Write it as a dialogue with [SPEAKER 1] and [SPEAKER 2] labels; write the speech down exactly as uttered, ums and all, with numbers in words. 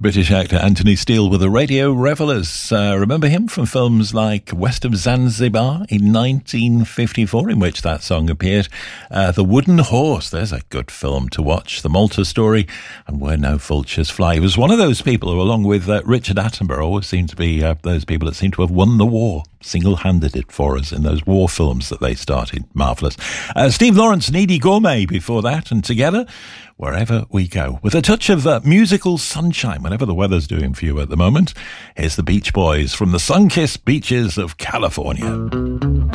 [SPEAKER 1] British actor Anthony Steele with the Radio Revellers. Uh, remember him from films like West of Zanzibar in nineteen fifty-four, in which that song appeared. Uh, The Wooden Horse, there's a good film to watch. The Malta Story, and Where No Vultures Fly. He was one of those people who, along with uh, Richard Attenborough, always seem to be uh, those people that seem to have won the war, single-handed it for us in those war films that they started. Marvellous. Uh, Steve Lawrence, Needy Gourmet before that, and together, Wherever We Go. With a touch of uh, musical sunshine, whatever the weather's doing for you at the moment, here's the Beach Boys from the sun-kissed beaches of California.